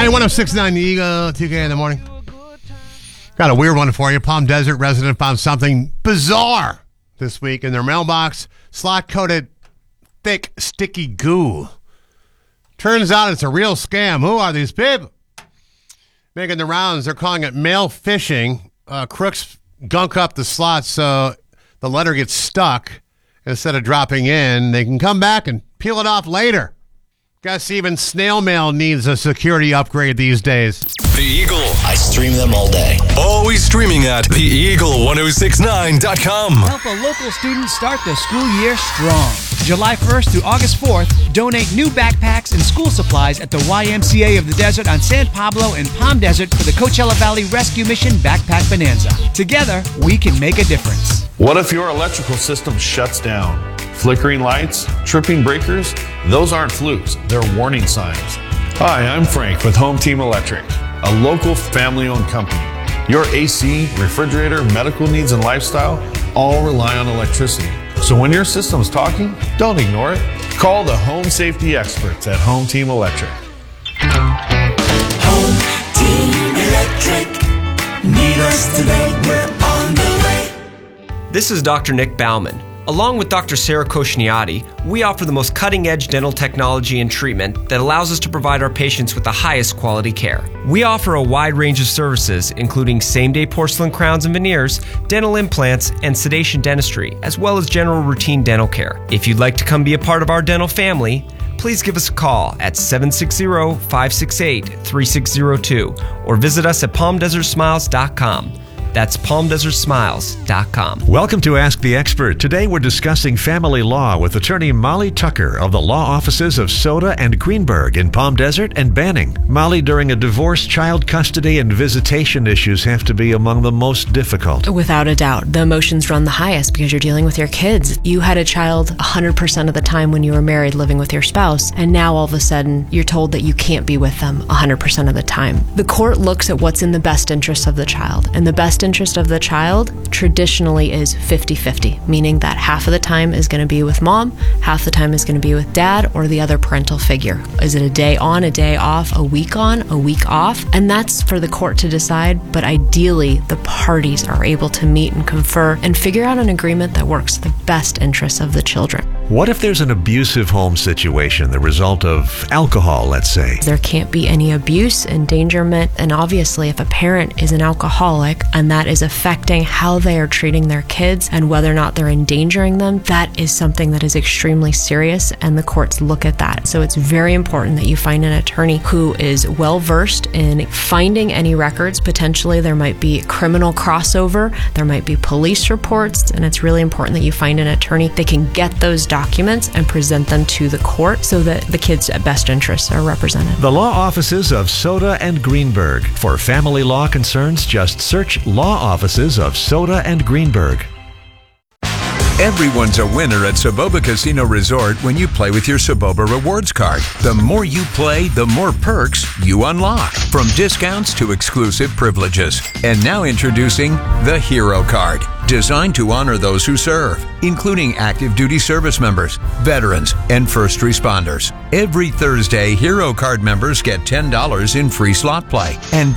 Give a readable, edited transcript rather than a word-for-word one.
1069 The Eagle, TK in the morning. Got a weird one for you. Palm Desert resident found something bizarre this week in their mailbox. Slot-coated, thick, sticky goo. Turns out it's a real scam. Who are these people? Making the rounds. They're calling it mail phishing. Crooks gunk up the slots so the letter gets stuck. Instead of dropping in, they can come back and peel it off later. Guess even snail mail needs a security upgrade these days. The Eagle. I stream them all day. Always streaming at theeagle1069.com. Help a local student start the school year strong. July 1st through August 4th, donate new backpacks and school supplies at the YMCA of the Desert on San Pablo and Palm Desert for the Coachella Valley Rescue Mission Backpack Bonanza. Together, we can make a difference. What if your electrical system shuts down? Flickering lights, tripping breakers, those aren't flukes, they're warning signs. Hi, I'm Frank with Home Team Electric, a local family-owned company. Your AC, refrigerator, medical needs, and lifestyle all rely on electricity. So when your system's talking, don't ignore it. Call the home safety experts at Home Team Electric. Home Team Electric. Need us today, we're on the way. This is Dr. Nick Bauman. Along with Dr. Sarah Koshniyati, we offer the most cutting-edge dental technology and treatment that allows us to provide our patients with the highest quality care. We offer a wide range of services, including same-day porcelain crowns and veneers, dental implants, and sedation dentistry, as well as general routine dental care. If you'd like to come be a part of our dental family, please give us a call at 760-568-3602 or visit us at palmdesertsmiles.com. That's palmdesertsmiles.com. Welcome to Ask the Expert. Today we're discussing family law with attorney Molly Tucker of the law offices of Soda and Greenberg in Palm Desert and Banning. Molly, during a divorce, child custody and visitation issues have to be among the most difficult. Without a doubt. The emotions run the highest because you're dealing with your kids. You had a child 100% of the time when you were married living with your spouse, and now all of a sudden you're told that you can't be with them 100% of the time. The court looks at what's in the best interest of the child, and the best interest of the child traditionally is 50-50, meaning that half of the time is going to be with mom, half the time is going to be with dad or the other parental figure. Is it a day on, a day off, a week on, a week off? And that's for the court to decide, but ideally the parties are able to meet and confer and figure out an agreement that works the best interests of the children. What if there's an abusive home situation, the result of alcohol, let's say? There can't be any abuse, endangerment, and obviously if a parent is an alcoholic and that is affecting how they are treating their kids and whether or not they're endangering them, that is something that is extremely serious, and the courts look at that. So it's very important that you find an attorney who is well-versed in finding any records. Potentially there might be criminal crossover, there might be police reports, and it's really important that you find an attorney that can get those documents and present them to the court so that the kids' best interests are represented. The law offices of Soda and Greenberg. For family law concerns, just search Law Offices of Soda and Greenberg. Everyone's a winner at Soboba Casino Resort when you play with your Soboba Rewards card. The more you play, the more perks you unlock, from discounts to exclusive privileges. And now introducing the Hero Card, designed to honor those who serve, including active duty service members, veterans, and first responders. Every Thursday, Hero Card members get $10 in free slot play and